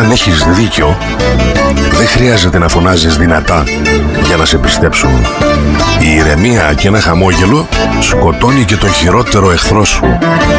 όταν έχεις δίκιο, δεν χρειάζεται να φωνάζεις δυνατά για να σε πιστέψουν. Η ηρεμία και ένα χαμόγελο σκοτώνει και το χειρότερο εχθρό σου.